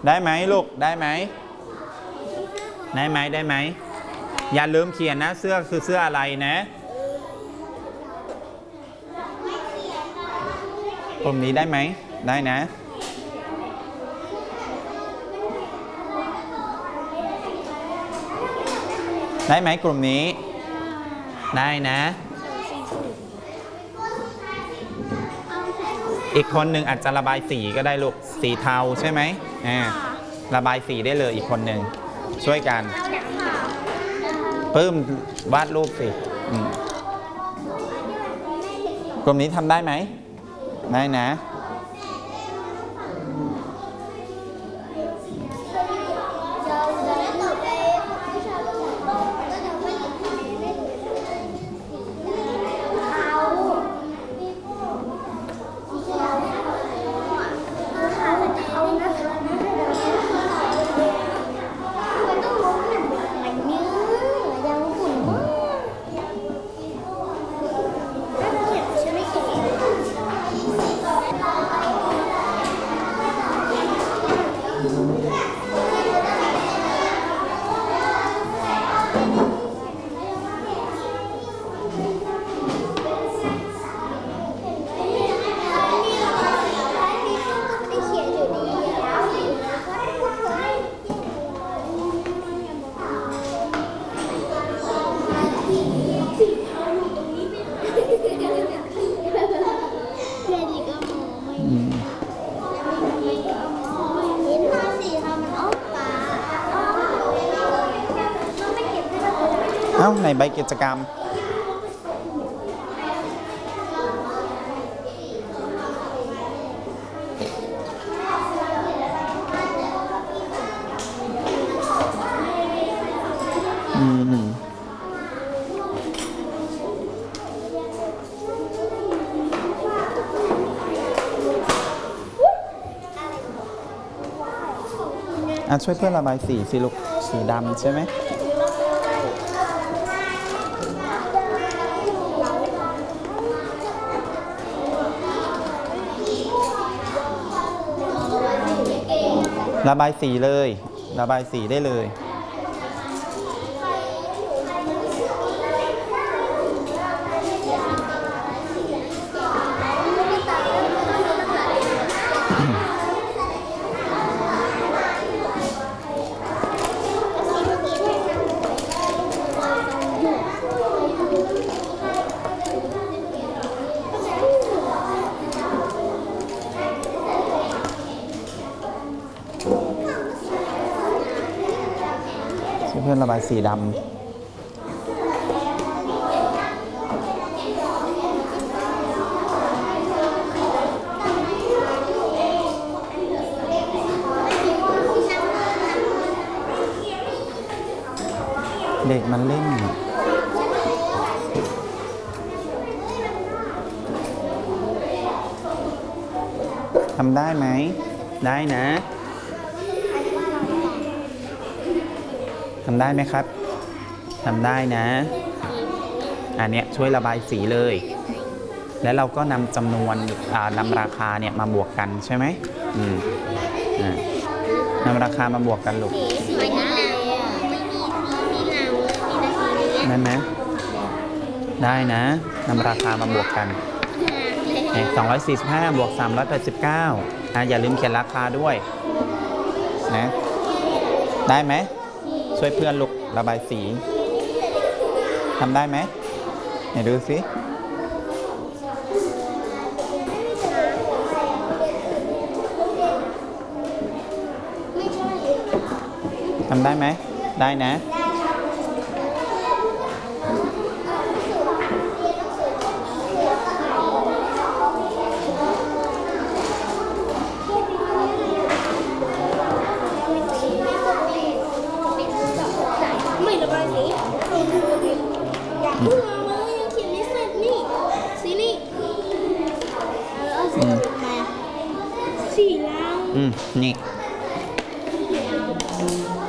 ได้ไหมลูกได้ไหมได้ไหมได้ไหมอย่าลืมเขียนนะเสื้อคือเสื้ออะไรนะกลุ่มนี้ได้ไหมได้นะได้ไหมกลุ่มนี้ได้นะอีกคนหนึ่งอาจจะระบายสีก็ได้ลูกสีเทาใช่ไหมระบายสีได้เลยอีกคนหนึ่งช่วยกันเพิ่มวาดรูปสิกลุ่มนี้ทำได้ไหมได้นะเอ้าในใบกิจกรรมช่วยเพื่อนระบายสีสิลูกสีดำใช่ไหมระบายสีเลยระบายสีได้เลยเพื่อนระบายสีดำเด็กมันเล่นทำได้ไหมได้นะทำได้ไหมครับทำได้นะอันเนี้ยช่วยระบายสีเลยแล้วเราก็นำจำนวนนำราคาเนี่ยมาบวกกันใช่ไหมนำราคามาบวกกันลูกนั่นนะได้นะนำราคามาบวกกัน245บวก389อย่าลืมเขียนราคาด้วยนะได้ไหมช่วยเพื่อนลูกระบายสีทำได้ไหมไหนดูสิทำได้ไหมได้นะนี่